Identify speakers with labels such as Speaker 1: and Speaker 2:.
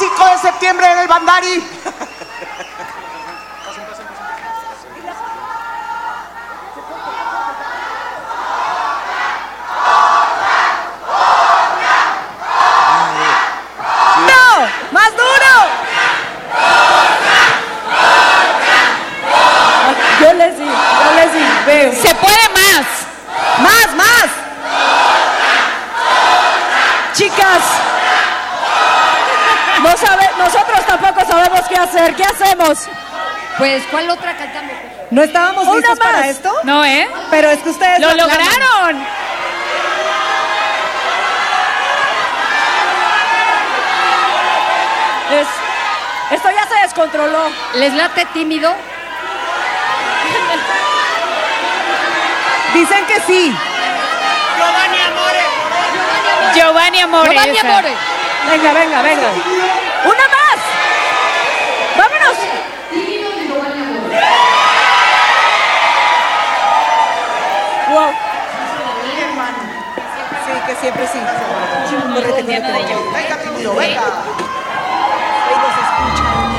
Speaker 1: 5 de septiembre en el Bandari.
Speaker 2: ¡Más duro! Yo les di, veo.
Speaker 3: Se puede más.
Speaker 2: ¡Más! Chicas, nosotros tampoco sabemos qué hacer. ¿Qué hacemos?
Speaker 3: Pues, ¿cuál otra cantamos?
Speaker 2: ¿No estábamos listos para esto?
Speaker 3: No, ¿eh?
Speaker 2: Pero es que ustedes
Speaker 3: ¡Lo
Speaker 2: aclaman.
Speaker 3: lograron!
Speaker 2: Esto ya se descontroló.
Speaker 3: ¿Les late tímido?
Speaker 2: Dicen que sí.
Speaker 3: Giovanni Amore.
Speaker 2: Venga. ¡Una más! ¡Vámonos! Wow. Sí, que siempre sí.
Speaker 1: Venga, tímido, venga.
Speaker 2: Ahí nos escuchan.